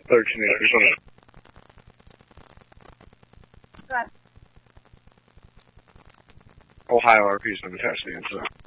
13-8%. Go ahead. Ohio RP is attached to the answer.